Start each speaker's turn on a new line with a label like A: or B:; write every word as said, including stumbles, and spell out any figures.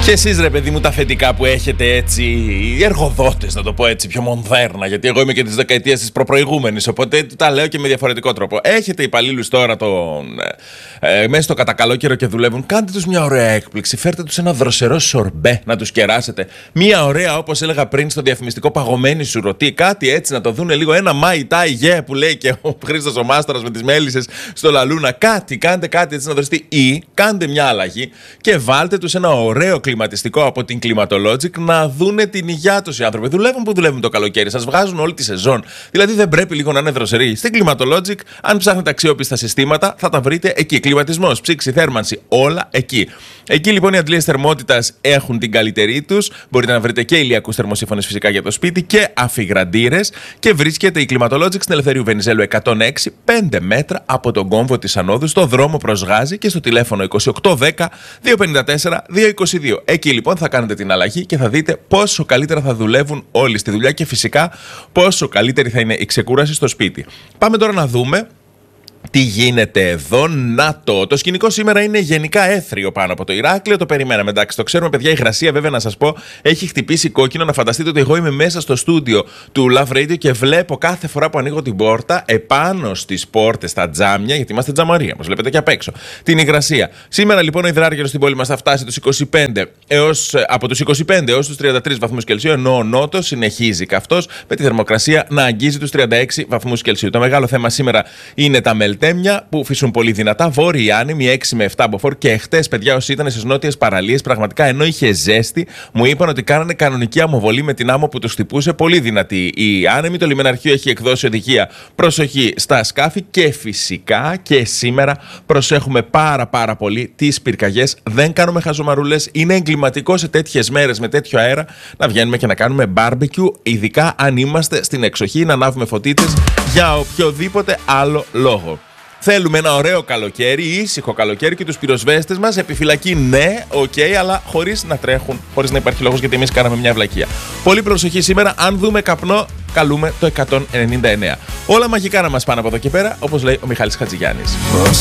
A: Και εσείς ρε παιδί μου τα αφεντικά που έχετε έτσι, οι εργοδότες να το πω έτσι πιο μοντέρνα, γιατί εγώ είμαι και της δεκαετίας της προπροηγούμενης, οπότε τα λέω και με διαφορετικό τρόπο. Έχετε υπαλλήλους τώρα τον, ε, μέσα στο κατακαλό καιρό και δουλεύουν, κάντε τους μια ωραία έκπληξη, φέρτε τους ένα δροσερό σορμπέ να τους κεράσετε. Μια ωραία, όπως έλεγα πριν στο διαφημιστικό, παγωμένη σουρωτή, κάτι έτσι να το δούνε λίγο, ένα Mai Tai Ye που λέει και ο Χρήστος ο Μάστορας με τις μέλισσες στο Λαλούνα. Κάτι, κάντε κάτι έτσι να δροσιστεί, ή κάντε μια αλλαγή και βάλτε τους ένα ωραίο κλιματιστικό από την Climatologic να δούνε την υγειά τους οι άνθρωποι. Δουλεύουν που δουλεύουν το καλοκαίρι, σας βγάζουν όλη τη σεζόν. Δηλαδή δεν πρέπει λίγο να είναι δροσεροί. Στην Climatologic, αν ψάχνετε αξιόπιστα συστήματα, θα τα βρείτε εκεί. Κλιματισμός, ψήξη, θέρμανση, όλα εκεί. Εκεί λοιπόν οι αντλίες θερμότητας έχουν την καλύτερη τους. Μπορείτε να βρείτε και ηλιακούς θερμοσύφωνες φυσικά για το σπίτι και αφιγραντήρες. Και βρίσκεται η Climatologic στην Ελευθερίου Βενιζέλου εκατόν έξι, πέντε μέτρα από τον κόμβο της Ανόδου, στο δρόμο προς Γάζη και στο τηλέφωνο είκοσι οκτώ δέκα διακόσια πενήντα τέσσερα διακόσια είκοσι δύο. Εκεί λοιπόν θα κάνετε την αλλαγή και θα δείτε πόσο καλύτερα θα δουλεύουν όλοι στη δουλειά και φυσικά πόσο καλύτερη θα είναι η ξεκούραση στο σπίτι. Πάμε τώρα να δούμε τι γίνεται εδώ. Να το. Το σκηνικό σήμερα είναι γενικά έθριο πάνω από το Ηράκλειο. Το περιμέναμε. Εντάξει, το ξέρουμε, παιδιά. Η υγρασία, βέβαια, να σας πω, έχει χτυπήσει κόκκινο. Να φανταστείτε ότι εγώ είμαι μέσα στο στούντιο του Love Radio και βλέπω κάθε φορά που ανοίγω την πόρτα επάνω στις πόρτες, στα τζάμια, γιατί είμαστε τζαμαρία, όπως βλέπετε και απ' έξω, την υγρασία. Σήμερα λοιπόν ο υδράργυρος στην πόλη μας θα φτάσει τους είκοσι πέντε έως, από τους είκοσι πέντε έως τους τριάντα τρεις βαθμούς Κελσίου, ενώ ο νότος συνεχίζει καυτός με τη θερμοκρασία να αγγίζει τους τριάντα έξι βαθμούς Κελσίου. Το μεγάλο θέμα σήμερα είναι τα μελτέμια που φυσούν πολύ δυνατά, βόρειοι άνεμοι έξι με επτά μποφόρ και χτες, παιδιά, όσοι ήταν στις νότιες παραλίες, πραγματικά ενώ είχε ζέστη, μου είπαν ότι κάνανε κανονική αμοβολή με την άμμο που τους χτυπούσε πολύ δυνατή. Οι άνεμοι, το λιμεναρχείο έχει εκδώσει οδηγία προσοχή στα σκάφη και φυσικά και σήμερα προσέχουμε πάρα πάρα πολύ τις πυρκαγιές. Δεν κάνουμε χαζομαρούλες, είναι εγκληματικό σε τέτοιες μέρες με τέτοιο αέρα να βγαίνουμε και να κάνουμε barbecue, ειδικά αν είμαστε στην εξοχή, να ανάβουμε φωτίτες για οποιοδήποτε άλλο λόγο. Θέλουμε ένα ωραίο καλοκαίρι, ήσυχο καλοκαίρι και τους πυροσβέστες μας επιφυλακή, ναι, οκ, okay, αλλά χωρίς να τρέχουν, χωρίς να υπάρχει λόγος, γιατί εμείς κάναμε μια βλακεία. Πολύ προσοχή σήμερα, αν δούμε καπνό, καλούμε το εκατόν ενενήντα εννέα. Όλα μαγικά να μας πάνε από εδώ και πέρα, όπως λέει ο Μιχάλης Χατζηγιάννης.